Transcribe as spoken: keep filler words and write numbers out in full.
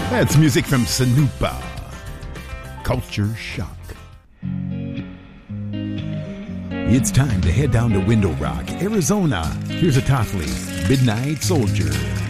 That's music from Sanupa. Culture Shock. It's time to head down to Window Rock, Arizona. Here's a Toffley, Midnight Soldier.